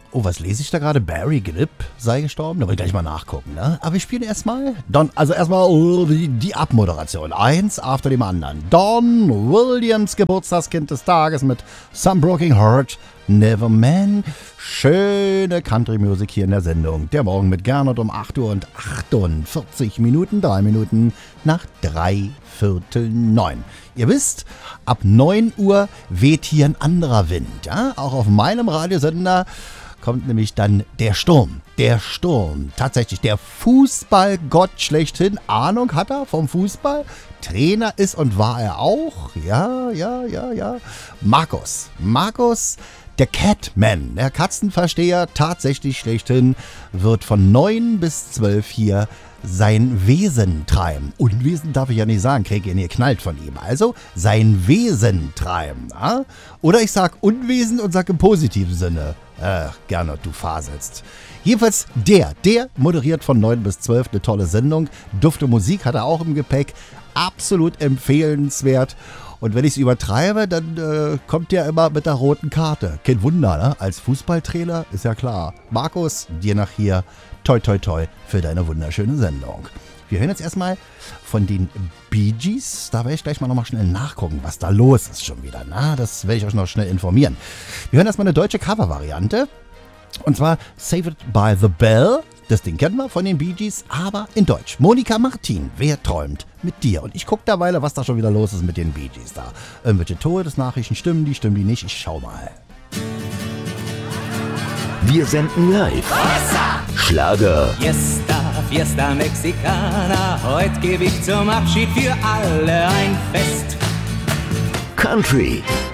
Oh, was lese ich da gerade? Barry Gibb sei gestorben? Da will ich gleich mal nachgucken, ne? Aber wir spielen erstmal die Abmoderation. Eins after dem anderen. Don Williams, Geburtstagskind des Tages mit Some Broken Heart, Never Man. Schöne Country-Musik hier in der Sendung. Der Morgen mit Gernot um 8 Uhr und 48 Minuten, 3 Minuten nach 3:45. Ihr wisst, ab 9 Uhr weht hier ein anderer Wind. Ja? Auch auf meinem Radiosender kommt nämlich dann der Sturm. Der Sturm. Tatsächlich der Fußballgott schlechthin. Ahnung hat er vom Fußball. Trainer ist und war er auch. Ja. Markus, der Catman, der Katzenversteher, tatsächlich schlechthin, wird von 9 bis 12 hier sein Wesen treiben. Unwesen darf ich ja nicht sagen, kriege ihn geknallt von ihm. Also sein Wesen treiben. Ja? Oder ich sag Unwesen und sag im positiven Sinne. Gernot, du faselst. Jedenfalls der moderiert von 9 bis 12 eine tolle Sendung. Dufte Musik hat er auch im Gepäck. Absolut empfehlenswert. Und wenn ich es übertreibe, dann kommt der immer mit der roten Karte. Kein Wunder, ne? Als Fußballtrainer ist ja klar. Markus, dir nach hier. Toi, toi, toi für deine wunderschöne Sendung. Wir hören jetzt erstmal von den Bee Gees. Da werde ich gleich mal nochmal schnell nachgucken, was da los ist schon wieder. Na, das werde ich euch noch schnell informieren. Wir hören erstmal eine deutsche Cover-Variante. Und zwar Save It by the Bell. Das Ding kennen wir von den Bee Gees, aber in Deutsch. Monika Martin, wer träumt mit dir? Und ich gucke derweil, was da schon wieder los ist mit den Bee Gees da. Irgendwelche Todesnachrichten, stimmen die nicht? Ich schau mal. Wir senden live. Schlager. Fiesta Mexicana, heute gebe ich zum Abschied für alle ein Fest. Country.